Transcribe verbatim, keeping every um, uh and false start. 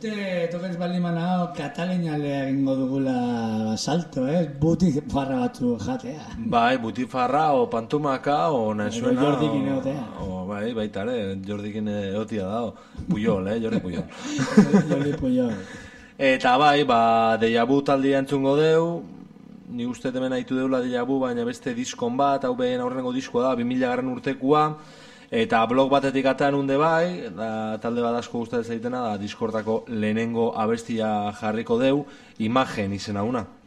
uste tokez balimanao Katalinialea egingo dugula salto, eh? Butifarra batzu jatea. Bai, butifarra, o pantumaka, o nahizuena... Jordikin egotea. O, bai, baita ere, Jordikin egotia da, Puyol, eh, Jordi Puyol. Jordi Puyol. Eta bai, ba, Deja Vu taldia entzungo deu, ni uste hemen haitu deula Deja Vu, baina beste diskon bat, hau behen aurrengo diskoa da, bi mila garren urtekua, eta blog batetik atean unde bai, da, talde bat asko gustatzen zaitena, da diskortako lehenengo abestia jarriko deu, Imagen izena una.